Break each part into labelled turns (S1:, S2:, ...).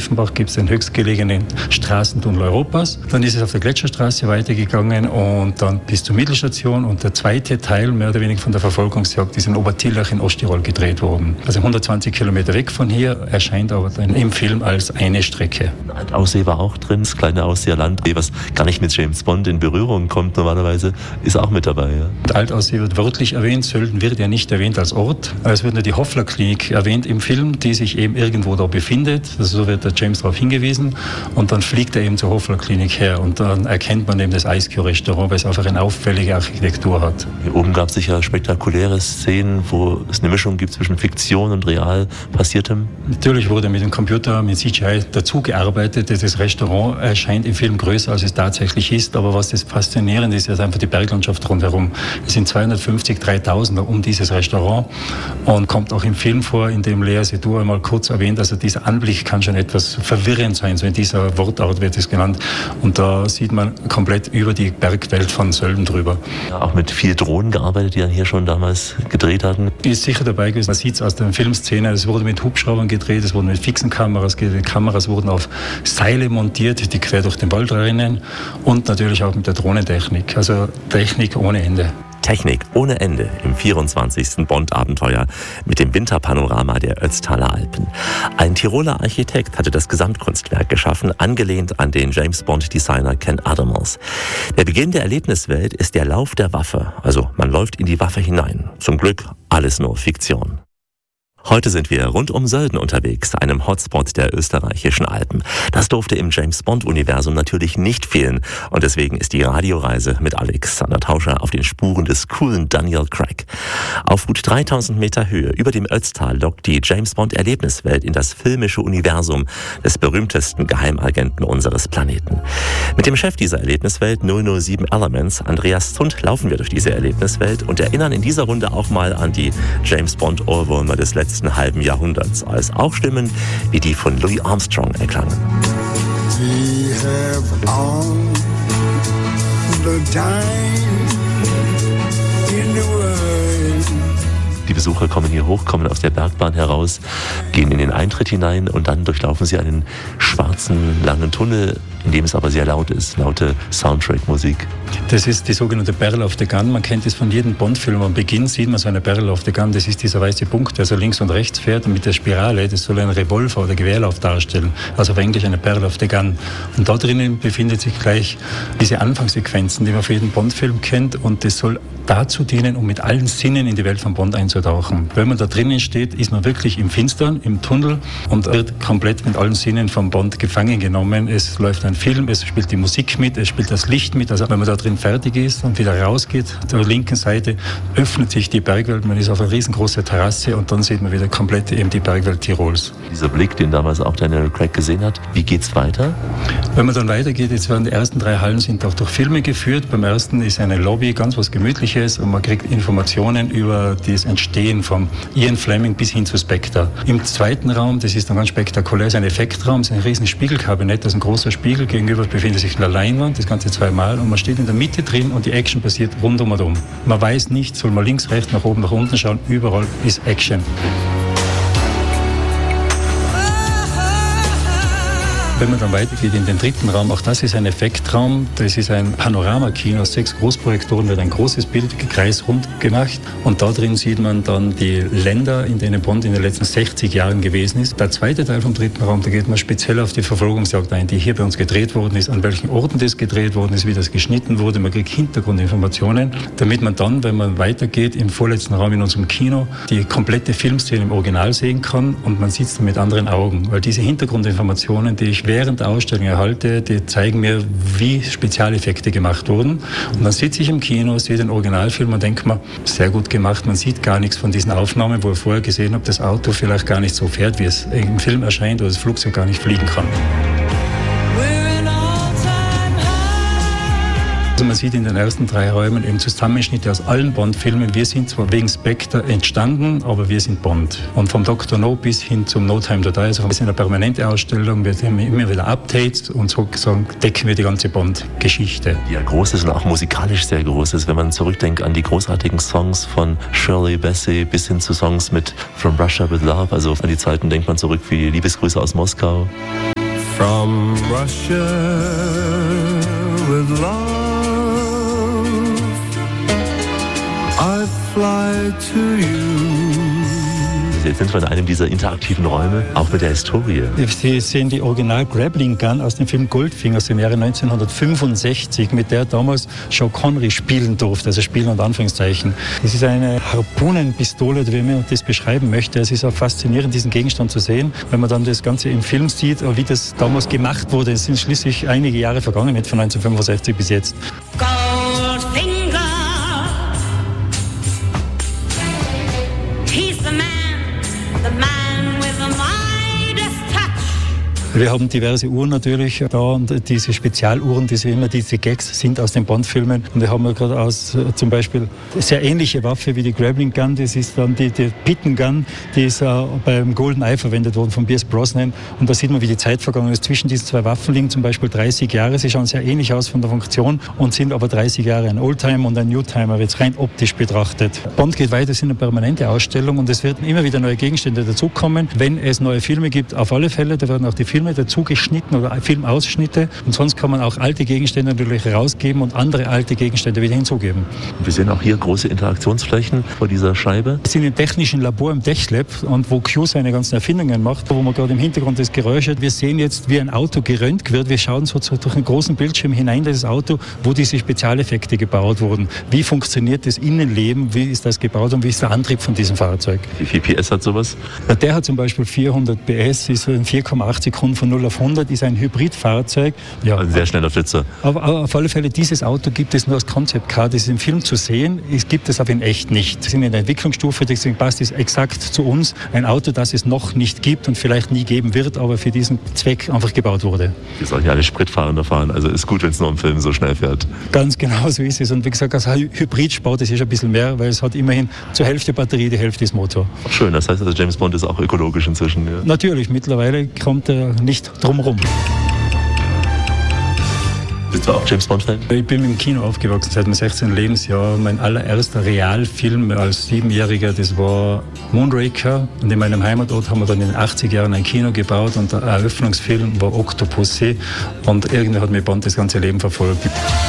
S1: Dieffenbach gibt es den höchstgelegenen Straßentunnel Europas. Dann ist es auf der Gletscherstraße weitergegangen und dann bis zur Mittelstation. Und der zweite Teil, mehr oder weniger von der Verfolgungsjagd, ist in Obertillach in Osttirol gedreht worden. Also 120 Kilometer weg von hier, erscheint aber dann im Film als eine Strecke.
S2: Altaussee war auch drin, das kleine Ausseerland, was gar nicht mit James Bond in Berührung kommt normalerweise, ist auch mit dabei. Ja.
S1: Altaussee wird wörtlich erwähnt, Sölden wird ja nicht erwähnt als Ort. Es wird nur die Hoffler-Klinik erwähnt im Film, die sich eben irgendwo da befindet. Also so wird der James darauf hingewiesen. Und dann fliegt er eben zur Hoffler-Klinik her. Und dann erkennt man eben das Ice Cube Restaurant, weil es einfach eine auffällige Architektur hat.
S2: Hier oben gab es sicher spektakuläre Szenen, wo es eine Mischung gibt zwischen Fiktion und real Passiertem.
S1: Natürlich wurde mit dem Computer, mit CGI dazu gearbeitet. Das Restaurant erscheint im Film größer, als es tatsächlich ist. Aber was das Faszinierende ist, ist einfach die Berglandschaft rundherum. Es sind 250, 3000 um dieses Restaurant und kommt auch im Film vor, in dem Lea Seydoux einmal kurz erwähnt, also dieser Anblick kann schon etwas verwirrend sein, so in dieser Wortart wird es genannt. Und da sieht man komplett über die Bergwelt von Sölden drüber.
S2: Ja, auch mit viel Drohnen gearbeitet, die dann hier schon damals gedreht hatten.
S1: Ist sicher dabei gewesen. Man sieht es aus der Filmszene, es wurde mit Hubschraubern gedreht, es wurden mit fixen Kameras gedreht, die Kameras wurden auf Seile montiert, die quer durch den Wald rennen und natürlich auch mit der Drohnentechnik. Also Technik ohne Ende.
S2: Technik ohne Ende im 24. Bond-Abenteuer mit dem Winterpanorama der Ötztaler Alpen. Ein Tiroler Architekt hatte das Gesamtkunstwerk geschaffen, angelehnt an den James-Bond-Designer Ken Adamers. Der Beginn der Erlebniswelt ist der Lauf der Waffe, also man läuft in die Waffe hinein. Zum Glück alles nur Fiktion. Heute sind wir rund um Sölden unterwegs, einem Hotspot der österreichischen Alpen. Das durfte im James-Bond-Universum natürlich nicht fehlen. Und deswegen ist die Radioreise mit Alexander Tauscher auf den Spuren des coolen Daniel Craig. Auf gut 3000 Meter Höhe über dem Ötztal lockt die James-Bond-Erlebniswelt in das filmische Universum des berühmtesten Geheimagenten unseres Planeten. Mit dem Chef dieser Erlebniswelt 007 Elements, Andreas Zund, laufen wir durch diese Erlebniswelt und erinnern in dieser Runde auch mal an die James-Bond-Ohrwürmer des letzten halben Jahrhunderts, als auch Stimmen wie die von Louis Armstrong erklangen. We have all the time in the world. Die Besucher kommen hier hoch, kommen aus der Bergbahn heraus, gehen in den Eintritt hinein und dann durchlaufen sie einen schwarzen, langen Tunnel, in dem es aber sehr laut ist, laute Soundtrack-Musik.
S1: Das ist die sogenannte Barrel of the Gun. Man kennt es von jedem Bond-Film. Am Beginn sieht man so eine Barrel of the Gun. Das ist dieser weiße Punkt, der so links und rechts fährt. Und mit der Spirale, das soll ein Revolver oder Gewehrlauf darstellen. Also auf Englisch eine Barrel of the Gun. Und da drinnen befindet sich gleich diese Anfangssequenzen, die man für jeden Bond-Film kennt. Und das soll dazu dienen, um mit allen Sinnen in die Welt von Bond einzutauchen. Wenn man da drinnen steht, ist man wirklich im Finstern, im Tunnel und wird komplett mit allen Sinnen von Bond gefangen genommen. Es läuft ein Film, es spielt die Musik mit, es spielt das Licht mit. Also wenn man da drin fertig ist und wieder rausgeht, auf der linken Seite öffnet sich die Bergwelt. Man ist auf einer riesengroßen Terrasse und dann sieht man wieder komplett eben die Bergwelt Tirols.
S2: Dieser Blick, den damals auch Daniel Craig gesehen hat, wie geht's weiter?
S1: Wenn man dann weitergeht, jetzt werden die ersten 3 Hallen sind auch durch Filme geführt. Beim ersten ist eine Lobby, ganz was Gemütliches und man kriegt Informationen über das Entstehen von Ian Fleming bis hin zu Spectre. Im zweiten Raum, das ist dann ganz spektakulär, ist ein Effektraum, ist ein riesen Spiegelkabinett, das ist ein großer Spiegel, gegenüber befindet sich eine Leinwand, das Ganze 2-mal und man steht in der Mitte drin und die Action passiert rund um und um. Man weiß nicht, soll man links, rechts, nach oben, nach unten schauen, überall ist Action. Wenn man dann weitergeht in den dritten Raum, auch das ist ein Effektraum, das ist ein Panoramakino, aus 6 Großprojektoren wird ein großes Bild kreisrund gemacht und da drin sieht man dann die Länder, in denen Bond in den letzten 60 Jahren gewesen ist. Der zweite Teil vom dritten Raum, da geht man speziell auf die Verfolgungsjagd ein, die hier bei uns gedreht worden ist, an welchen Orten das gedreht worden ist, wie das geschnitten wurde. Man kriegt Hintergrundinformationen, damit man dann, wenn man weitergeht, im vorletzten Raum in unserem Kino die komplette Filmszene im Original sehen kann und man sieht es dann mit anderen Augen, weil diese Hintergrundinformationen, die ich während der Ausstellung erhalte, die zeigen mir, wie Spezialeffekte gemacht wurden. Und dann sitze ich im Kino, sehe den Originalfilm und denke mir, sehr gut gemacht, man sieht gar nichts von diesen Aufnahmen, wo ich vorher gesehen habe, das Auto vielleicht gar nicht so fährt, wie es im Film erscheint oder das Flugzeug gar nicht fliegen kann. Also man sieht in den ersten 3 Räumen eben Zusammenschnitte aus allen Bond-Filmen. Wir sind zwar wegen Spectre entstanden, aber wir sind Bond. Und vom Dr. No bis hin zum No Time to Die, also wir sind eine permanente Ausstellung, wir haben immer wieder Updates und sozusagen decken wir die ganze Bond-Geschichte.
S2: Die ja groß ist und auch musikalisch sehr groß ist, wenn man zurückdenkt an die großartigen Songs von Shirley Bassey bis hin zu Songs mit From Russia with Love, also an die Zeiten denkt man zurück wie Liebesgrüße aus Moskau.
S3: from Russia with love. I fly to you.
S2: Jetzt sind wir in einem dieser interaktiven Räume, auch mit der Historie.
S1: Sie sehen die Original Grappling Gun aus dem Film Goldfinger aus dem Jahre 1965, mit der damals Sean Connery spielen durfte, also spielen unter Anführungszeichen. Es ist eine Harpunenpistole, oder wie man das beschreiben möchte. Es ist auch faszinierend, diesen Gegenstand zu sehen, wenn man dann das Ganze im Film sieht, wie das damals gemacht wurde. Es sind schließlich einige Jahre vergangen, von 1965 bis jetzt.
S4: Goldfinger, he's the man. The man with the Midas touch.
S1: Wir haben diverse Uhren natürlich da und diese Spezialuhren, diese Gags sind aus den Bond-Filmen. Und wir haben gerade aus zum Beispiel eine sehr ähnliche Waffe wie die Grappling Gun, das ist dann die Pitten Gun, die ist beim GoldenEye verwendet worden von Pierce Brosnan. Und da sieht man, wie die Zeit vergangen ist. Zwischen diesen zwei Waffen liegen zum Beispiel 30 Jahre. Sie schauen sehr ähnlich aus von der Funktion und sind aber 30 Jahre ein Oldtimer und ein Newtimer, jetzt rein optisch betrachtet. Bond geht weiter, es ist eine permanente Ausstellung und es werden immer wieder neue Gegenstände dazukommen. Wenn es neue Filme gibt, auf alle Fälle, da werden auch die Filme dazu geschnitten oder Filmausschnitte. Und sonst kann man auch alte Gegenstände natürlich rausgeben und andere alte Gegenstände wieder hinzugeben.
S2: Wir sehen auch hier große Interaktionsflächen vor dieser Scheibe.
S1: Wir sind im technischen Labor im TechLab und wo Q seine ganzen Erfindungen macht, wo man gerade im Hintergrund das Geräusch hat. Wir sehen jetzt, wie ein Auto geröntgt wird. Wir schauen so durch einen großen Bildschirm hinein in das Auto, wo diese Spezialeffekte gebaut wurden. Wie funktioniert das Innenleben? Wie ist das gebaut und wie ist der Antrieb von diesem Fahrzeug?
S2: Wie viel PS hat sowas?
S1: Der hat zum Beispiel 400 PS, ist in 4,8 Sekunden von 0 auf 100, ist ein Hybridfahrzeug. Ja,
S2: ein sehr schneller Flitzer.
S1: Aber auf alle Fälle, dieses Auto gibt es nur als Concept Car, das ist im Film zu sehen, es gibt es aber in echt nicht. Wir sind in der Entwicklungsstufe, deswegen passt es exakt zu uns. Ein Auto, das es noch nicht gibt und vielleicht nie geben wird, aber für diesen Zweck einfach gebaut wurde.
S2: Wir sollen ja alle Spritfahrender fahren, also ist gut, wenn es nur im Film so schnell fährt.
S1: Ganz genau so ist es. Und wie gesagt, als Hybrid spart es ein bisschen mehr, weil es hat immerhin zur Hälfte Batterie, die Hälfte ist Motor.
S2: Schön, das heißt also, James Bond ist auch ökologisch inzwischen. Ja.
S1: Natürlich, mittlerweile kommt er nicht drum rum.
S2: Bist du auch James Bond-Fan?
S1: Ich bin im Kino aufgewachsen seit meinem 16. Lebensjahr. Mein allererster Realfilm als 7-Jähriger, das war Moonraker. Und in meinem Heimatort haben wir dann in den 80er Jahren ein Kino gebaut und der Eröffnungsfilm war Octopussy. Und irgendwie hat mich Bond das ganze Leben verfolgt.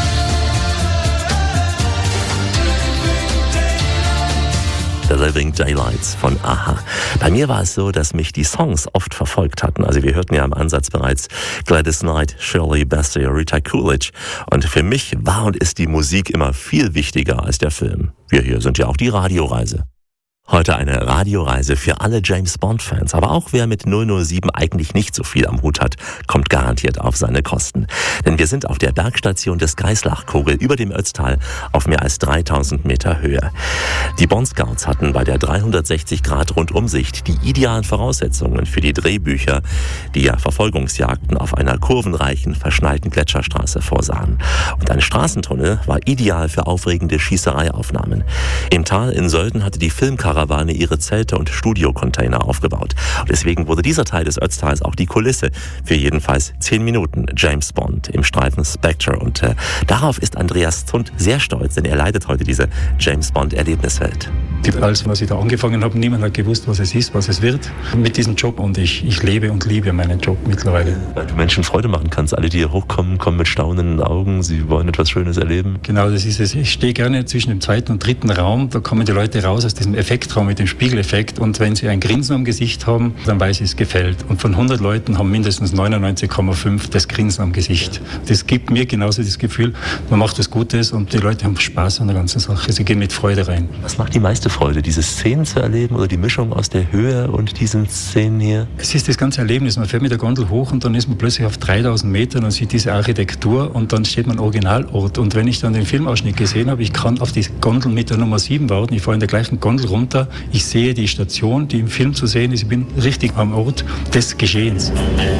S2: The Living Daylights von a-ha. Bei mir war es so, dass mich die Songs oft verfolgt hatten. Also wir hörten ja im Ansatz bereits Gladys Knight, Shirley Bassey, Rita Coolidge. Und für mich war und ist die Musik immer viel wichtiger als der Film. Wir hier sind ja auch die Radioreise. Heute eine Radioreise für alle James-Bond-Fans. Aber auch wer mit 007 eigentlich nicht so viel am Hut hat, kommt garantiert auf seine Kosten. Denn wir sind auf der Bergstation des Geislachkogel über dem Ötztal auf mehr als 3000 Meter Höhe. Die Bond-Scouts hatten bei der 360-Grad-Rundumsicht die idealen Voraussetzungen für die Drehbücher, die ja Verfolgungsjagden auf einer kurvenreichen, verschneiten Gletscherstraße vorsahen. Und ein Straßentunnel war ideal für aufregende Schießereiaufnahmen. Im Tal in Sölden hatte die Filmkarawane ihre Zelte und Studiocontainer aufgebaut. Und deswegen wurde dieser Teil des Ötztals auch die Kulisse für jedenfalls 10 Minuten James Bond im Streifen Spectre. Und darauf ist Andreas Zund sehr stolz, denn er leitet heute diese James Bond-Erlebniswelt.
S1: Als ich da angefangen habe, niemand hat gewusst, was es ist, was es wird mit diesem Job. Und ich lebe und liebe meinen Job mittlerweile.
S2: Weil du Menschen Freude machen kannst. Alle, die hier hochkommen, kommen mit staunenden Augen. Sie wollen etwas Schönes erleben.
S1: Genau, das ist es. Ich stehe gerne zwischen dem 2. und 3. Raum. Da kommen die Leute raus aus diesem Effektraum mit dem Spiegeleffekt. Und wenn sie ein Grinsen am Gesicht haben, dann weiß ich, es gefällt. Und von 100 Leuten haben mindestens 99,5 das Grinsen am Gesicht. Das gibt mir genauso das Gefühl, man macht was Gutes und die Leute haben Spaß an der ganzen Sache. Sie gehen mit Freude rein.
S2: Was macht die meiste Freude, diese Szenen zu erleben oder die Mischung aus der Höhe und diesen Szenen hier?
S1: Es ist das ganze Erlebnis. Man fährt mit der Gondel hoch und dann ist man plötzlich auf 3000 Metern und sieht diese Architektur und dann steht man am Originalort. Und wenn ich dann den Filmausschnitt gesehen habe, ich kann auf die Gondel mit der Nummer 7 warten, ich fahre in der gleichen Gondel runter, ich sehe die Station, die im Film zu sehen ist, ich bin richtig am Ort des Geschehens.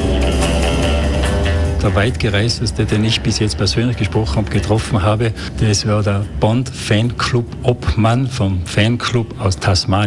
S1: Der weitgereisteste, den ich bis jetzt persönlich gesprochen habe, getroffen habe, das war der Bond-Fanclub-Obmann vom Fanclub aus Tasmanien.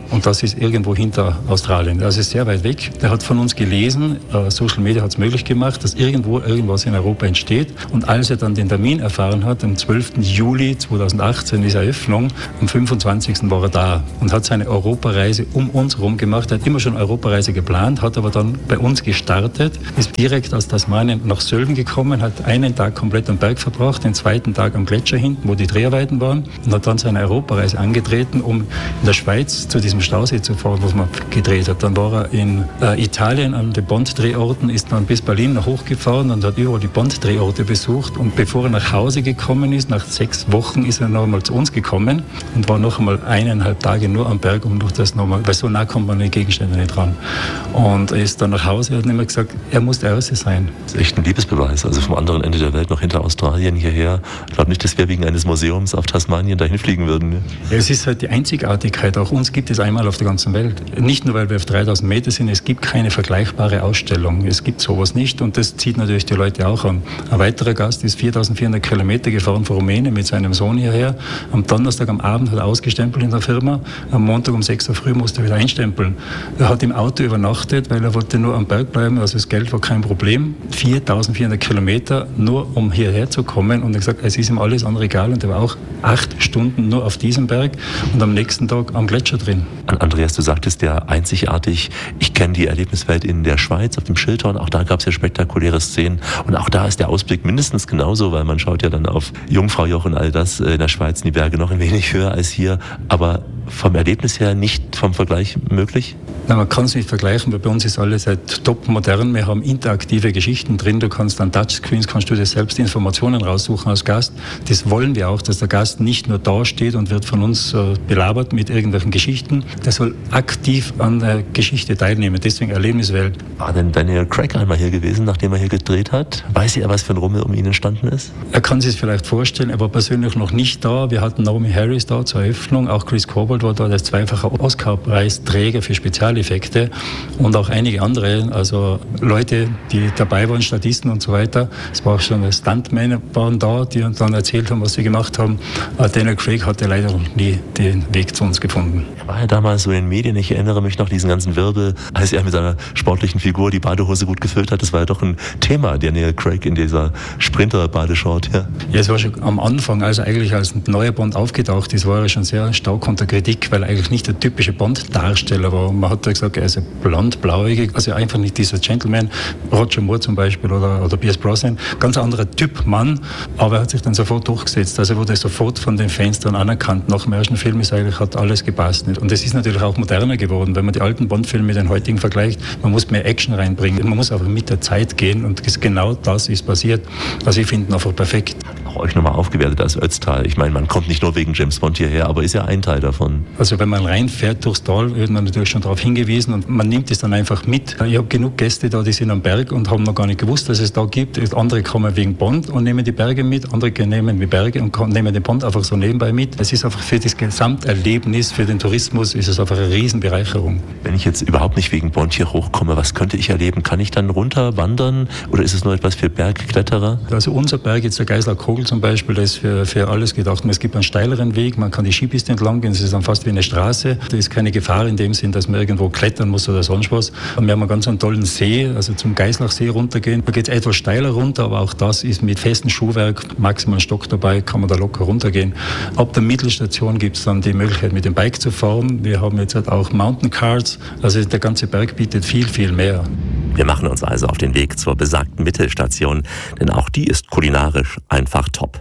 S1: Und das ist irgendwo hinter Australien. Das ist sehr weit weg. Der hat von uns gelesen, Social Media hat es möglich gemacht, dass irgendwo irgendwas in Europa entsteht. Und als er dann den Termin erfahren hat, am 12. Juli 2018 ist Eröffnung, am 25. war er da und hat seine Europareise um uns herum gemacht. Er hat immer schon Europareise geplant, hat aber dann bei uns gestartet, ist direkt aus Tasmanien nach Sölden gekommen, hat einen Tag komplett am Berg verbracht, den zweiten Tag am Gletscher hinten, wo die Dreharbeiten waren, und hat dann seine Europareise angetreten, um in der Schweiz zu diesem Stausee zu fahren, wo man gedreht hat. Dann war er in Italien an den Bond-Drehorten, ist dann bis Berlin noch hochgefahren und hat überall die Bond-Drehorte besucht. Und bevor er nach Hause gekommen ist, nach 6 Wochen, ist er noch einmal zu uns gekommen und war noch einmal 1,5 Tage nur am Berg, um durch das nochmal, weil so nah kommt man an die Gegenstände nicht ran. Und er ist dann nach Hause und hat immer gesagt, er muss der Erste sein.
S2: Das ist echt ein Liebesbeweis. Also vom anderen Ende der Welt noch hinter Australien hierher. Ich glaube nicht, dass wir wegen eines Museums auf Tasmanien dahin fliegen würden. Ne?
S1: Ja, es ist halt die Einzigartigkeit. Auch uns gibt es einmal auf der ganzen Welt. Nicht nur, weil wir auf 3000 Meter sind, es gibt keine vergleichbare Ausstellung. Es gibt sowas nicht und das zieht natürlich die Leute auch an. Ein weiterer Gast ist 4400 Kilometer gefahren von Rumänien mit seinem Sohn hierher. Am Donnerstag am Abend hat er ausgestempelt in der Firma. Am Montag um 6 Uhr früh musste er wieder einstempeln. Er hat im Auto übernachtet, weil er wollte nur am Berg bleiben. Also das Geld war kein Problem. 4400 Kilometer nur um hierher zu kommen. Und er hat gesagt, es ist ihm alles andere egal. Und er war auch 8 Stunden nur auf diesem Berg und am nächsten Tag am Gletscher drin.
S2: Andreas, du sagtest ja einzigartig, ich kenne die Erlebniswelt in der Schweiz auf dem Schilthorn. Auch da gab es ja spektakuläre Szenen. Und auch da ist der Ausblick mindestens genauso, weil man schaut ja dann auf Jungfraujoch und all das in der Schweiz, in die Berge noch ein wenig höher als hier. Aber vom Erlebnis her nicht vom Vergleich möglich?
S1: Nein, man kann es nicht vergleichen, weil bei uns ist alles halt top modern. Wir haben interaktive Geschichten drin. Du kannst an Touchscreens, kannst du dir selbst Informationen raussuchen als Gast. Das wollen wir auch, dass der Gast nicht nur da steht und wird von uns belabert mit irgendwelchen Geschichten. Der soll aktiv an der Geschichte teilnehmen. Deswegen Erlebniswelt.
S2: War denn Daniel Craig einmal hier gewesen, nachdem er hier gedreht hat? Weiß er, was für ein Rummel um ihn entstanden ist?
S1: Er kann sich es vielleicht vorstellen, er war persönlich noch nicht da. Wir hatten Naomi Harris da zur Eröffnung. Auch Chris Cobalt war da, der ist zweifacher Oscar-Preisträger für Spezialeffekte und auch einige andere, also Leute, die dabei waren, Statisten und so weiter. Es war auch schon Stuntmen waren da, die uns dann erzählt haben, was sie gemacht haben. Daniel Craig hatte leider noch nie den Weg zu uns gefunden.
S2: Er war ja damals so in den Medien, ich erinnere mich noch, diesen ganzen Wirbel, als er mit seiner sportlichen Figur die Badehose gut gefüllt hat. Das war ja doch ein Thema, Daniel Craig in dieser Sprinter-Badeshort. Ja,
S1: es war schon am Anfang, als er eigentlich als neuer Bond aufgetaucht ist, war er schon sehr stark unter Kritik, weil er eigentlich nicht der typische Bond-Darsteller war. Man hat da gesagt, er ist blond, blauäugig, also einfach nicht dieser Gentleman, Roger Moore zum Beispiel oder Pierce Brosnan, ganz anderer Typ Mann, aber er hat sich dann sofort durchgesetzt. Also wurde sofort von den Fans dann anerkannt. Nach dem ersten Film ist eigentlich, hat alles gepasst. Und das ist natürlich auch moderner geworden, wenn man die alten Bond-Filme mit den heutigen vergleicht. Man muss mehr Action reinbringen, man muss aber mit der Zeit gehen und genau das ist passiert. Also ich finde ihn einfach perfekt.
S2: Auch euch nochmal aufgewertet als Ötztal. Ich meine, man kommt nicht nur wegen James Bond hierher, aber ist ja ein Teil davon.
S1: Also wenn man reinfährt durchs Tal, wird man natürlich schon darauf hingewiesen und man nimmt es dann einfach mit. Ich habe genug Gäste da, die sind am Berg und haben noch gar nicht gewusst, dass es da gibt. Andere kommen wegen Bond und nehmen die Berge mit, andere nehmen die Berge und nehmen den Bond einfach so nebenbei mit. Es ist einfach für das Gesamterlebnis, für den Tourismus ist es einfach eine Riesenbereicherung.
S2: Wenn ich jetzt überhaupt nicht wegen Bond hier hochkomme, was könnte ich erleben? Kann ich dann runter wandern oder ist es nur etwas für Bergkletterer?
S1: Also unser Berg, jetzt der Geisler Kogel zum Beispiel, das ist für alles gedacht. Es gibt einen steileren Weg, man kann die Skipiste entlang gehen, es ist dann fast wie eine Straße. Da ist keine Gefahr in dem Sinn, dass man irgendwo klettern muss oder sonst was. Und wir haben einen ganz tollen See, also zum Geislachsee runtergehen. Da geht es etwas steiler runter, aber auch das ist mit festem Schuhwerk, maximal ein Stock dabei, kann man da locker runtergehen. Ab der Mittelstation gibt es dann die Möglichkeit, mit dem Bike zu fahren. Wir haben jetzt halt auch Mountain Cards, also der ganze Berg bietet viel, viel mehr.
S2: Wir machen uns also auf den Weg zur besagten Mittelstation, denn auch die ist kulinarisch einfach top.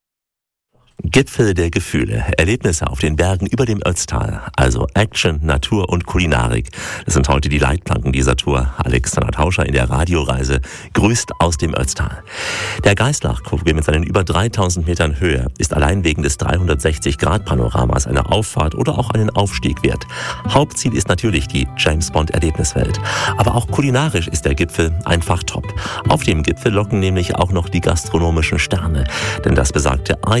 S2: Gipfel der Gefühle, Erlebnisse auf den Bergen über dem Ötztal, also Action, Natur und Kulinarik. Das sind heute die Leitplanken dieser Tour. Alexander Tauscher in der Radioreise grüßt aus dem Ötztal. Der Geislachkogel mit seinen über 3000 Metern Höhe ist allein wegen des 360-Grad-Panoramas eine Auffahrt oder auch einen Aufstieg wert. Hauptziel ist natürlich die James-Bond-Erlebniswelt. Aber auch kulinarisch ist der Gipfel einfach top. Auf dem Gipfel locken nämlich auch noch die gastronomischen Sterne. Denn das besagte Ice Cube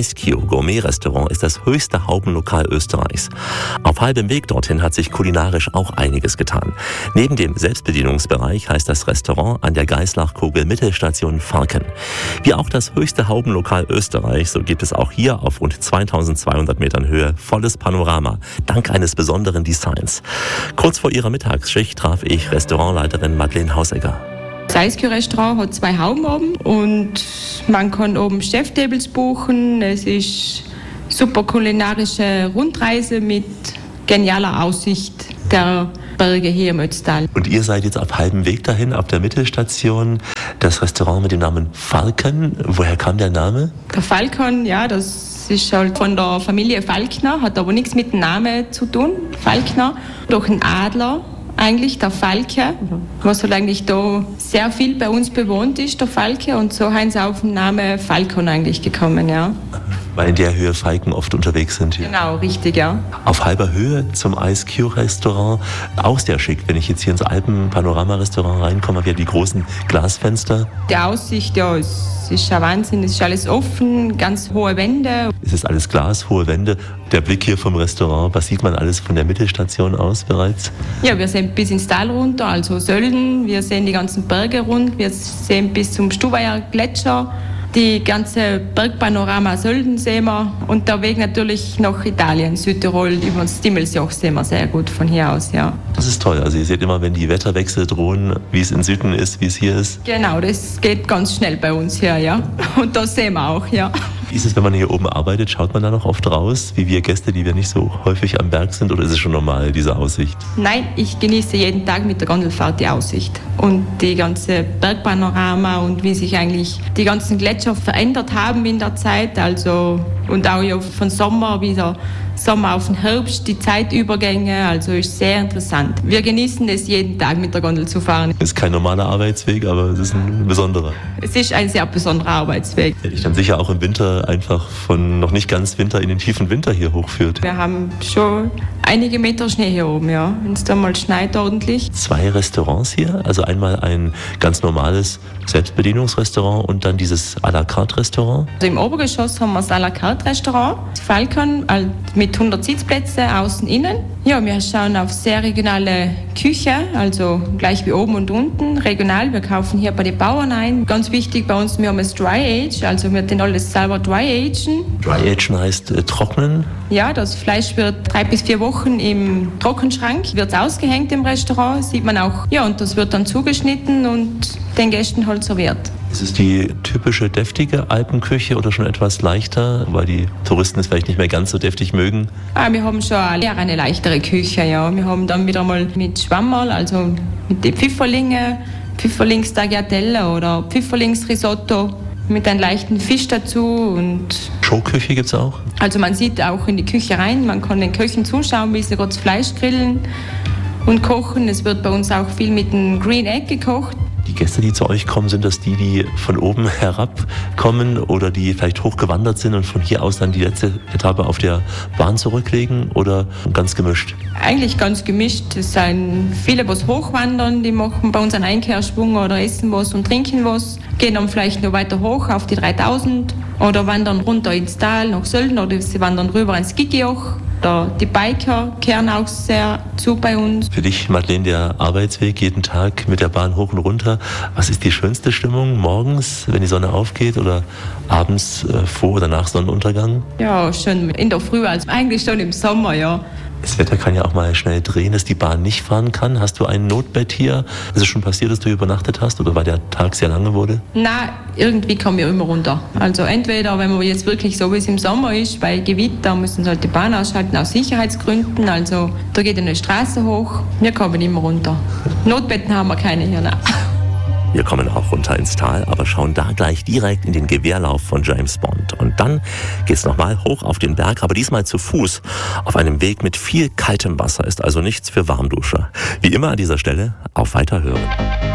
S2: Gourmet-Restaurant ist das höchste Haubenlokal Österreichs. Auf halbem Weg dorthin hat sich kulinarisch auch einiges getan. Neben dem Selbstbedienungsbereich heißt das Restaurant an der Geislachkogel Mittelstation Falken. Wie auch das höchste Haubenlokal Österreichs, so gibt es auch hier auf rund 2200 Metern Höhe volles Panorama, dank eines besonderen Designs. Kurz vor ihrer Mittagsschicht traf ich Restaurantleiterin Madeleine Hausegger.
S5: Das Eiskühl-Restaurant hat 2 Hauben oben und man kann oben Cheftables buchen. Es ist super kulinarische Rundreise mit genialer Aussicht der Berge hier im Ötztal.
S2: Und ihr seid jetzt auf halbem Weg dahin, auf der Mittelstation, das Restaurant mit dem Namen Falken. Woher kam der Name?
S5: Der Falken, ja, das ist halt von der Familie Falkner, hat aber nichts mit dem Namen zu tun, Falkner. Durch einen Adler, eigentlich der Falke, was halt eigentlich da sehr viel bei uns bewohnt ist, der Falke. Und so haben sie auf den Namen Falcon eigentlich gekommen, ja.
S2: Weil in der Höhe Falken oft unterwegs sind hier.
S5: Genau, richtig, ja.
S2: Auf halber Höhe zum Eiskühl-Restaurant. Auch sehr schick, wenn ich jetzt hier ins Alpen-Panorama-Restaurant reinkomme, haben wir die großen Glasfenster.
S5: Die Aussicht, ja, es ist ein Wahnsinn, es ist alles offen, ganz hohe Wände.
S2: Es ist alles Glas, hohe Wände. Der Blick hier vom Restaurant, was sieht man alles von der Mittelstation aus bereits?
S5: Ja, wir sehen bis ins Tal runter, also Sölden, wir sehen die ganzen Berge rund, wir sehen bis zum Stubaier Gletscher. Die ganze Bergpanorama Sölden sehen wir und der Weg natürlich nach Italien, Südtirol, über das Dimmelsjoch sehen wir sehr gut von hier aus, ja.
S2: Das ist toll, also ihr seht immer, wenn die Wetterwechsel drohen, wie es in Süden ist, wie es hier ist.
S5: Genau, das geht ganz schnell bei uns hier, ja. Und das sehen wir auch, ja.
S2: Wie ist es, wenn man hier oben arbeitet? Schaut man da noch oft raus, wie wir Gäste, die wir nicht so häufig am Berg sind, oder ist es schon normal, diese Aussicht?
S5: Nein, ich genieße jeden Tag mit der Gondelfahrt die Aussicht und die ganze Bergpanorama und wie sich eigentlich die ganzen Gletscher verändert haben in der Zeit, also und auch ja von Sommer wieder Sommer auf den Herbst, die Zeitübergänge, also ist sehr interessant. Wir genießen es jeden Tag mit der Gondel zu fahren.
S2: Es ist kein normaler Arbeitsweg, aber es ist ein besonderer.
S5: Es ist ein sehr besonderer Arbeitsweg.
S2: Der dich dann sicher auch im Winter einfach von noch nicht ganz Winter in den tiefen Winter hier hochführt.
S5: Wir haben schon einige Meter Schnee hier oben, ja, wenn es da mal schneit ordentlich. 2
S2: Restaurants hier, also einmal ein ganz normales Selbstbedienungsrestaurant und dann dieses à la carte Restaurant.
S5: Also im Obergeschoss haben wir das à la carte Restaurant, Falcon, mit 100 Sitzplätzen, außen, innen. Ja, wir schauen auf sehr regionale Küche, also gleich wie oben und unten, regional. Wir kaufen hier bei den Bauern ein. Ganz wichtig bei uns, wir haben das Dry Age, also wir den alles selber Dry Agen.
S2: Dry Agen heißt trocknen?
S5: Ja, das Fleisch wird 3 bis 4 Wochen im Trockenschrank, wird ausgehängt im Restaurant, sieht man auch. Ja, und das wird dann zugeschnitten und den Gästen halt serviert.
S2: Ist es die typische deftige Alpenküche oder schon etwas leichter, weil die Touristen es vielleicht nicht mehr ganz so deftig mögen?
S5: Wir haben schon eine leichtere Küche, ja. Wir haben dann wieder mal mit Schwammerl, also mit den Pfifferlinge, Pfifferlings-Tagliatelle oder Pfifferlings-Risotto mit einem leichten Fisch dazu und
S2: Showküche gibt es auch?
S5: Also man sieht auch in die Küche rein, man kann den Köchen zuschauen, wie sie das Fleisch grillen und kochen. Es wird bei uns auch viel mit dem Green Egg gekocht.
S2: Die Gäste, die zu euch kommen, sind das die von oben herab kommen oder die vielleicht hochgewandert sind und von hier aus dann die letzte Etappe auf der Bahn zurücklegen oder ganz gemischt?
S5: Eigentlich ganz gemischt. Es sind viele, die hochwandern, die machen bei uns einen Einkehrschwung oder essen was und trinken was, gehen dann vielleicht noch weiter hoch auf die 3000 oder wandern runter ins Tal nach Sölden oder sie wandern rüber ins Gigijoch. Die Biker kehren auch sehr zu bei uns.
S2: Für dich, Madeleine, der Arbeitsweg jeden Tag mit der Bahn hoch und runter. Was ist die schönste Stimmung morgens, wenn die Sonne aufgeht oder abends vor oder nach Sonnenuntergang?
S5: Ja, schon in der Früh, also eigentlich schon im Sommer, ja.
S2: Das Wetter kann ja auch mal schnell drehen, dass die Bahn nicht fahren kann. Hast du ein Notbett hier? Ist es schon passiert, dass du übernachtet hast oder weil der Tag sehr lange wurde?
S5: Nein, irgendwie kommen wir immer runter. Also entweder, wenn man jetzt wirklich so wie es im Sommer ist, bei Gewitter müssen sie halt die Bahn ausschalten aus Sicherheitsgründen. Also da geht eine Straße hoch, wir kommen immer runter. Notbetten haben wir keine hier, nein.
S2: Wir kommen auch runter ins Tal, aber schauen da gleich direkt in den Gewehrlauf von James Bond. Und dann geht's nochmal hoch auf den Berg, aber diesmal zu Fuß. Auf einem Weg mit viel kaltem Wasser, ist also nichts für Warmduscher. Wie immer an dieser Stelle, auf Weiterhören.